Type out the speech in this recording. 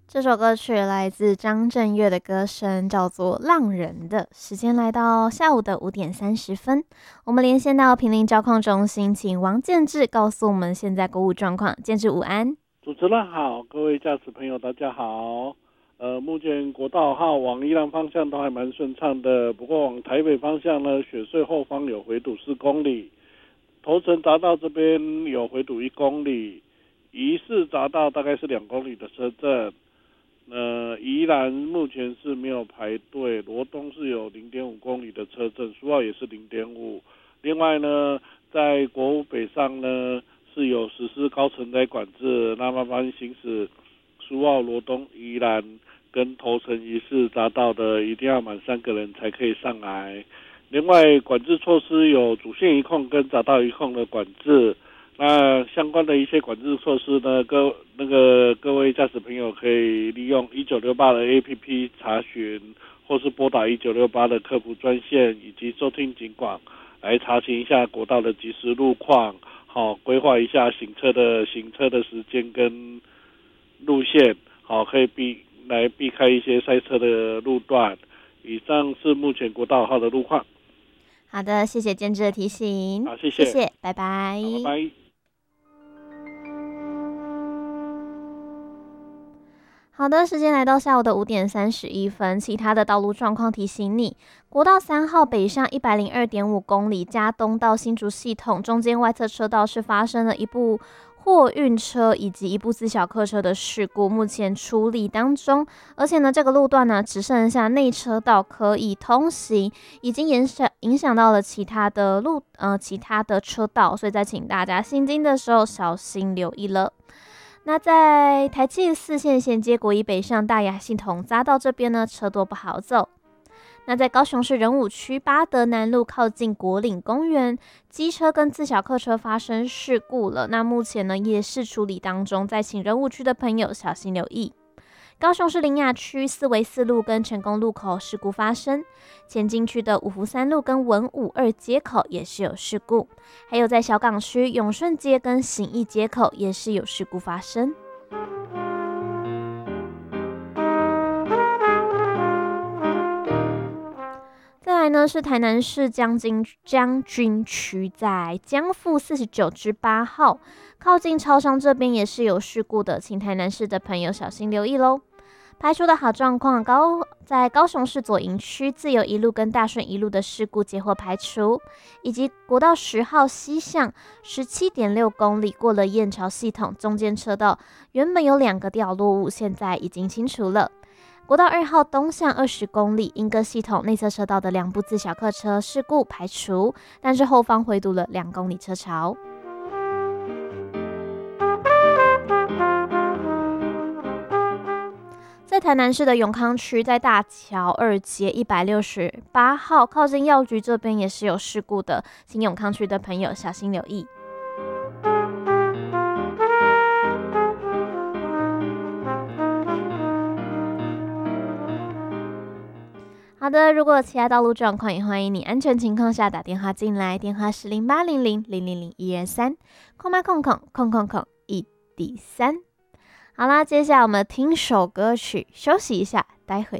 这首歌曲来自张震岳的歌声，叫做《浪人的》。时间来到下午的5:30，我们连线到坪林交控中心，请王建志告诉我们现在购物状况。建志午安。 主持人好，各位驾驶朋友大家好。目前国道号往宜兰方向都还蛮顺畅的，不过往台北方向呢，雪隧后方有回堵4公里，头城匝道这边有回堵1公里，宜市匝道大概是2公里的车阵。宜兰目前是没有排队，罗东是有0.5公里的车阵，苏澳也是0.5。另外呢，在国五北上呢是有实施高承载管制，那麻烦行驶苏澳、罗东、宜兰跟头城宜市匝道的，一定要满3个人才可以上来。另外，管制措施有主线一控跟匝道一控的管制。那相关的一些管制措施呢，各位驾驶朋友可以利用1968的 APP 查询，或是拨打1968的客服专线，以及收听警广来查询一下国道的即时路况，规划一下行车的时间跟路线，可以避开一些塞车的路段。以上是目前国道号的路况。 好的，谢谢建志的提醒。 好，谢谢， 拜拜。 好，拜拜。 好的，时间来到下午的5:31，其他的道路状况提醒你：国道3号北上102.5公里，嘉东到新竹系统中间外侧车道是发生了一部货运车以及一部自小客车的事故，目前处理当中。而且呢，这个路段呢只剩下内车道可以通行，已经影响到了其他的车道，所以再请大家行经的时候小心留意了。那在台七4线衔接国一北上大雅系统匝道这边呢，车多不好走。那在高雄市仁武区八德南路靠近国岭公园，机车跟自小客车发生事故了。那目前呢也是处理当中，再请仁武区的朋友小心留意。高雄市苓雅区四维4路跟成功路口事故发生，前进区的五福3路跟文武2街口也是有事故，还有在小港区永顺街跟信义街口也是有事故发生。再来呢是台南市将军区，在江富49之8号靠近超商这边也是有事故的，请台南市的朋友小心留意咯。排除的好状况，在高雄市左营区自由一路跟大顺一路的事故结获排除，以及国道10号西向17.6公里过了燕巢系统，中间车道原本有2个掉落物，现在已经清除了。国道2号东向20公里，莺歌系统内侧车道的2部自小客车事故排除，但是后方回堵了2公里车潮。在台南市的永康区，在大桥2街168号靠近药局这边也是有事故的，请永康区的朋友小心留意。好的，如果有其他道路状况，也欢迎你安全情况下打电话进来，电话是0800000123，空麦空1D3。好啦，接下来我们听首歌曲休息一下，待会